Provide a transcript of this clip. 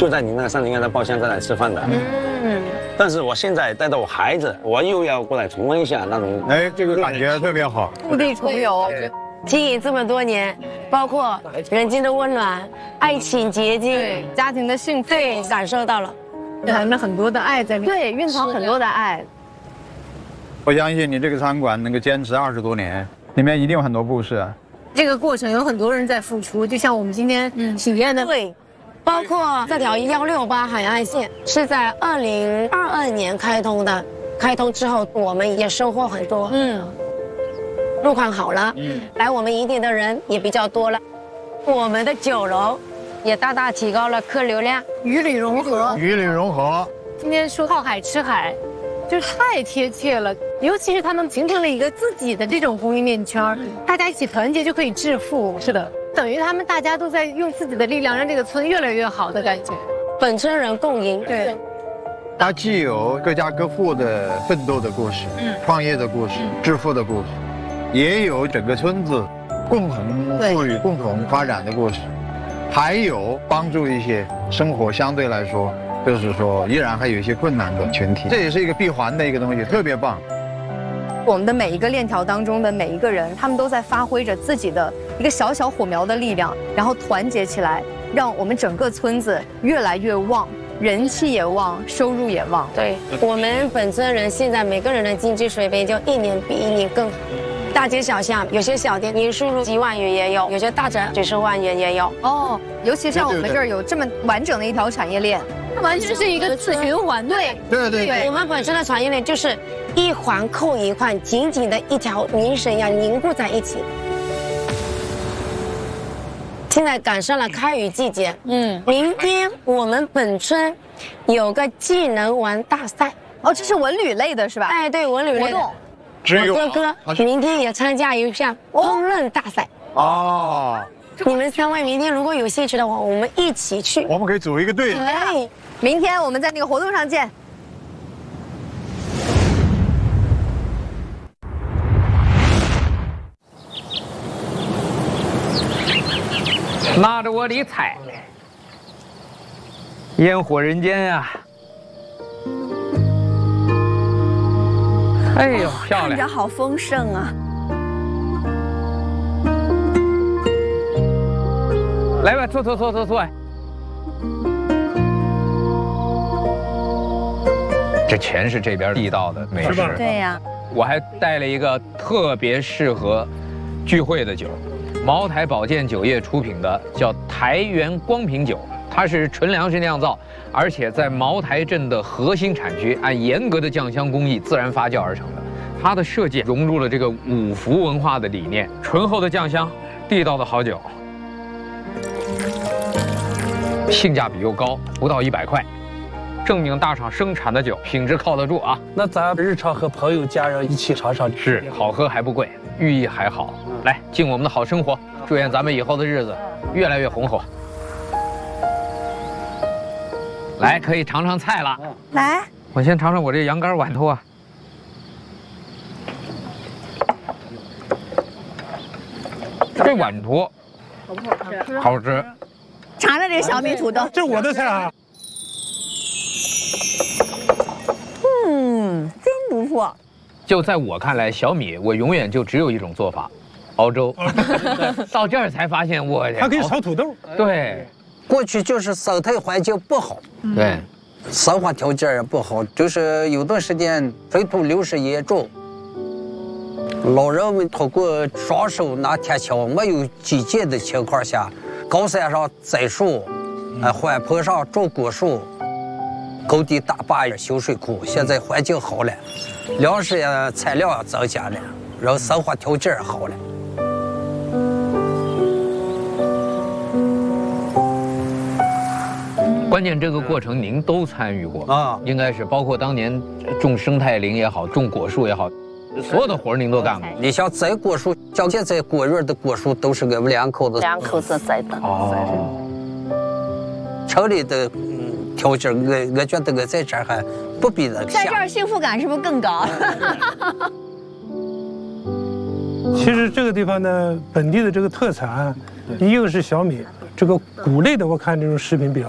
就在你那上林园的包厢这来吃饭的。但是我现在带着我孩子，我又要过来重温一下那种， 哎，这个感觉特别好。 故地重游， 经营这么多年，包括人间的温暖、爱情结晶、 家庭的幸福， 对，感受到了， 蕴含了很多的爱在里面， 对，蕴藏很多的爱。 我相信你这个餐馆能够坚持20多年，里面一定有很多故事。 这个过程有很多人在付出，就像我们今天体验的， 对。包括这条168海岸线是在2022年开通的，开通之后我们也收获很多，路况好了，来我们营地的人也比较多了，我们的酒楼也大大提高了客流量， 与旅融合。 与旅融合。 今天说靠海吃海，就是太贴切了，尤其是他们形成了一个自己的这种供应链圈，大家一起团结就可以致富。是的。等于他们大家都在用自己的力量让这个村越来越好的感觉， 本村人共赢。 对， 它既有各家各户的奋斗的故事，创业的故事，致富的故事，也有整个村子共同富裕、共同发展的故事，还有帮助一些生活相对来说就是说依然还有一些困难的群体，这也是一个闭环的一个东西，特别棒。 我们的每一个链条当中的每一个人，他们都在发挥着自己的一个小小火苗的力量，然后团结起来，让我们整个村子越来越旺，人气也旺，收入也旺。 对，我们本村人现在每个人的经济水平就一年比一年更好。大街小巷，有些小店年收入几万元也有，有些大宅几十万元也有。 哦，尤其像我们这儿有这么完整的一条产业链， 完全是一个次循环。 对， 我们本身的产业链就是一环扣一环，紧紧的一条凝绳一样凝固在一起。现在赶上了开渔季节，明天我们本村有个技能玩大赛。 哦，这是文旅类的是吧？ 哎，对，文旅类的。我哥哥明天也参加一项烹饪大赛。 哦， 你们3位明天如果有兴趣的话，我们一起去。 我们可以组一个队。 对， 明天我们在那个活动上见。 拿着我的菜，烟火人间啊！哎呦，漂亮！ 看着好丰盛啊！ 来吧，坐。这全是这边地道的美食。 对呀。 我还带了一个特别适合聚会的酒，茅台保健酒业出品的，叫台源光瓶酒。它是纯粮食酿造，而且在茅台镇的核心产区，按严格的酱香工艺自然发酵而成的。它的设计融入了这个五福文化的理念，醇厚的酱香，地道的好酒，性价比又高，不到100块。正经大厂生产的酒，品质靠得住啊。 那咱日常和朋友家人一起尝尝， 是好喝还不贵，寓意还好。来，敬我们的好生活，祝愿咱们以后的日子越来越红火。来，可以尝尝菜了。 来， 我先尝尝我这羊肝碗头啊。这碗头好不好吃？好吃。 尝尝这个小米土豆， 这是我的菜啊。 真不错。 就在我看来，小米我永远就只有一种做法，熬粥。到这儿才发现我它可以炒土豆。 对。 过去就是生态环境不好， 对， 生活条件也不好，就是有段时间水土流失严重。老人们通过双手拿铁锹，没有基建的情况下，高山上栽树，缓坡上种果树，沟底打坝修水库。现在环境好了，粮食呀、产量也增加了，然后生活条件也好了。 关键这个过程您都参与过啊，应该是包括当年种生态林也好，种果树也好，所有的活您都干过。 你像栽果树，像现在果园的果树都是我们2口子栽的。 哦，城里的条件，我觉得我在这儿还不比那个在这儿幸福感是不是更高？ 其实这个地方呢，本地的这个特产，一个是小米，这个谷类的我看这种食品比较